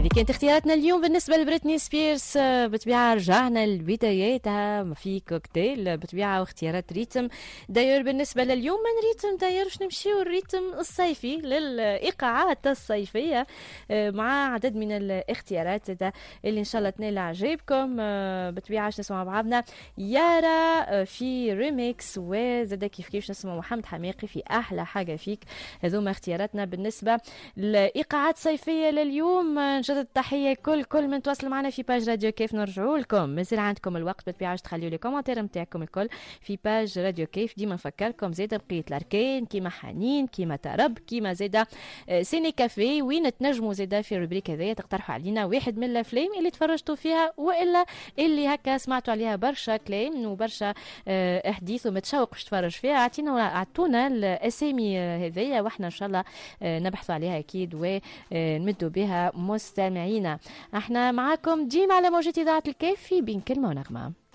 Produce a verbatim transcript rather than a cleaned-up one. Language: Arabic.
هذه كانت اختياراتنا اليوم بالنسبة لبريتني سبيرس. بطبيعة رجعنا لبداياتها في كوكتيل بطبيعة واختيارات ريتم. داير بالنسبة لليوم من ريتم داير باش نمشيو الريتم الصيفي للإيقاعات الصيفية مع عدد من الاختيارات اللي إن شاء الله تنال عجيبكم. بطبيعة باش نسمع بعضنا يارا في ريميكس، وزادا كيف كيف نسمع محمد حماقي في أحلى حاجة فيك. هذوما اختياراتنا بالنسبة لإيقاعات صيفية لليوم. نجدد التحية كل كل من تواصل معنا في باج راديو كيف. نرجعوا لكم مازال عندكم الوقت بالطبيعة باش تخليوا لي كومنتير نتاعكم الكل في باج راديو كيف. ديما نفكركم زيدا بقية الأركان كيما حنين كيما ترب كيما زيدا سيني كافي، وين تنجموا زيدا في الروبريك هذايا تقترحوا علينا واحد من الأفلام اللي تفرجتوا فيها وإلا اللي هكا سمعتوا عليها برشا كلام وبرشا أحاديث ومتشوق باش تفرج فيها. اعطينا اعطونا الأسامي هذيا واحنا إن شاء الله نبحثوا عليها أكيد ونمدوا بها مستمعينا. احنا معاكم ديما على موجة إذاعة الكيف في بين كلمة ونغمة.